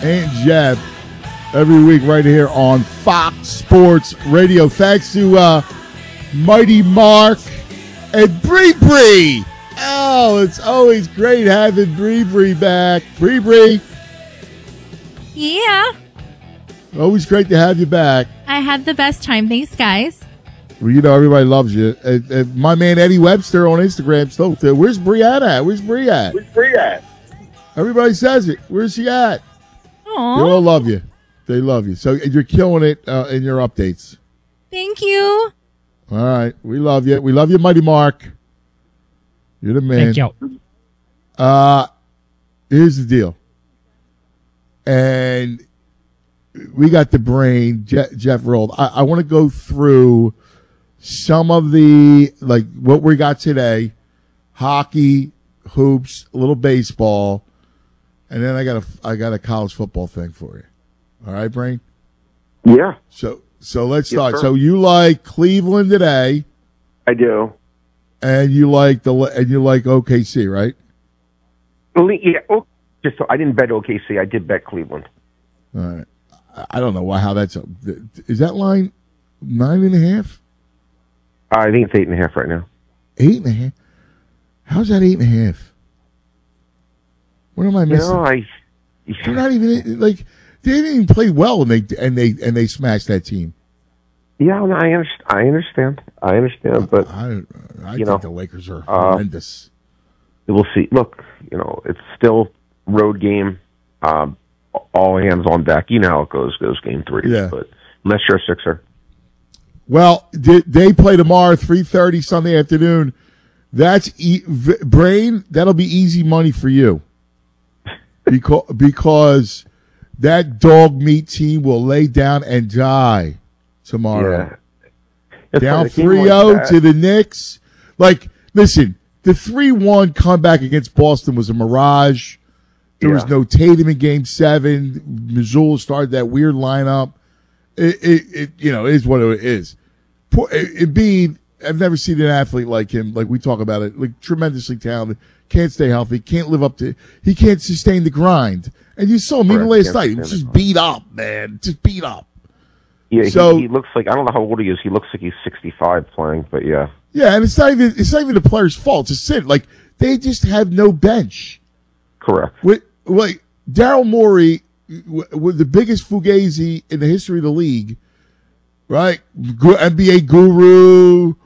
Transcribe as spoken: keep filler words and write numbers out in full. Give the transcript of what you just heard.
and Jeff every week right here on Fox Sports Radio. Thanks to uh, Mighty Mark and Bree Bree. Oh, it's always great having Bree Bree back. Bree Bree. Yeah. Always great to have you back. I had the best time. Thanks, guys. Well, you know, everybody loves you. And, and my man Eddie Webster on Instagram still. Where's Brianna at? Where's Bree at? Where's Bree at? Everybody says it. Where's she at? Aww. They all love you. They love you. So you're killing it uh, in your updates. Thank you. All right. We love you. We love you, Mighty Mark. You're the man. Thank you. Uh, here's the deal. And we got the brain, Je- Jeff rolled. I, I want to go through some of the, like, what we got today. Hockey, hoops, a little baseball. And then I got a, I got a college football thing for you. All right, Brain? Yeah, So, so let's Yes, start. sir. So you like Cleveland today, I do. and you like the, and you like O K C, right? Well, yeah, oh, just so I didn't bet O K C. I did bet Cleveland. All right. I- I don't know why, how that's, is that line nine and a half? I think it's eight and a half right now. Eight and a half? How's that eight and a half? What am I You missing? know, I. They're not even, like, they didn't even play well, and they, and they, and they smashed that team. Yeah, no, I understand. I understand. I understand, but I, I you think know, the Lakers are uh, horrendous. we'll see. Look, you know, it's still road game. Um, all hands on deck. You know how it goes. Goes game three. Yeah. But unless you're a Sixer, Well, they, they play tomorrow, three thirty Sunday afternoon. That's e- v- Brain. That'll be easy money for you, because because that dog meat team will lay down and die tomorrow. yeah. It's Down like a game three like oh that. to the Knicks. Like, listen, the three one comeback against Boston was a mirage. There was Yeah. no Tatum in Game Seven. Missoula started that weird lineup. It, it, it you know, it is what it is. Poor, Embiid, I've never seen an athlete like him. Like we talk about it, like tremendously talented. Can't stay healthy. Can't live up to. He can't sustain the grind. And you saw him even Correct. last Can't night. He sustain was the just grind. beat up, man. Just beat up. Yeah, So- he, he looks like I don't know how old he is. He looks like he's sixty-five playing, but yeah, Yeah, and it's not even it's not even the player's fault. It's a sin. Like they just have no bench. correct. With like Daryl Morey, w- with the biggest fugazi in the history of the league, right? Gu- N B A guru,